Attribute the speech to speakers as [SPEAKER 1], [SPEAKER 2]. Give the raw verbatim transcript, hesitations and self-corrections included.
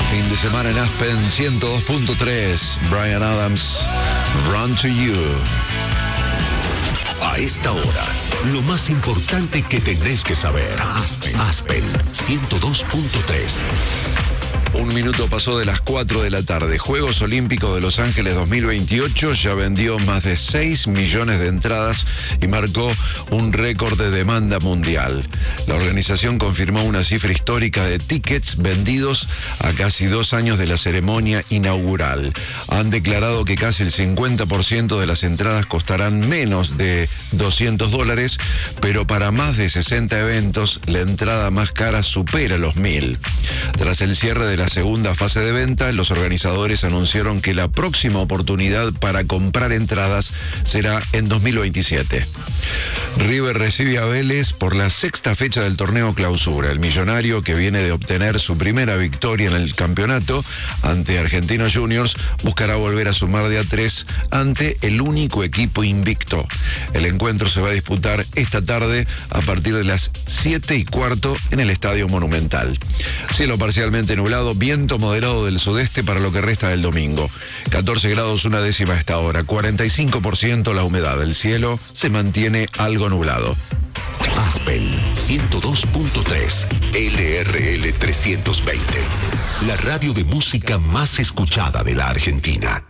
[SPEAKER 1] Fin de semana en Aspen ciento dos punto tres. Bryan Adams, Run to You.
[SPEAKER 2] A esta hora, lo más importante que tenés que saber. Aspen, Aspen ciento dos punto tres.
[SPEAKER 1] Un minuto pasó de las cuatro de la tarde. Juegos Olímpicos de Los Ángeles dos mil veintiocho ya vendió más de seis millones de entradas y marcó un récord de demanda mundial. La organización confirmó una cifra histórica de tickets vendidos a casi dos años de la ceremonia inaugural. Han declarado que casi el cincuenta por ciento de las entradas costarán menos de doscientos dólares, pero para más de sesenta eventos la entrada más cara supera los mil. Tras el cierre de la segunda fase de venta, los organizadores anunciaron que la próxima oportunidad para comprar entradas será en dos mil veintisiete. River recibe a Vélez por la sexta fecha del torneo Clausura. El millonario, que viene de obtener su primera victoria en el campeonato ante Argentinos Juniors, buscará volver a sumar de a tres ante el único equipo invicto. El encuentro se va a disputar esta tarde a partir de las siete y cuarto en el Estadio Monumental. Cielo parcialmente nublado, viento moderado del sudeste para lo que resta del domingo. catorce grados una décima a esta hora, cuarenta y cinco por ciento la humedad. El cielo se mantiene algo nublado.
[SPEAKER 2] Aspen ciento dos punto tres, L R L trescientos veinte. La radio de música más escuchada de la Argentina.